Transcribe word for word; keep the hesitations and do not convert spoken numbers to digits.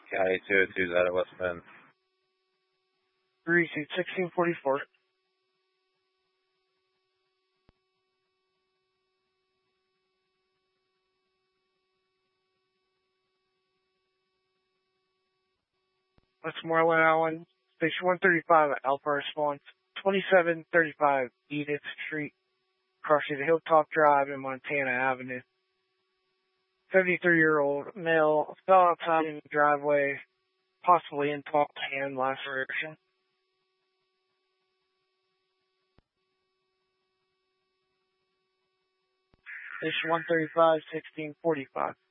County two oh two is out of West Bend. Receipt sixteen forty-four. Westmoreland Island, Station one thirty-five, Alpha Response, twenty-seven thirty-five Edith Street, crossing the Hilltop Drive and Montana Avenue. seventy-three-year-old male fell outside in the driveway, possibly in top hand laceration. Station one thirty-five, sixteen forty-five.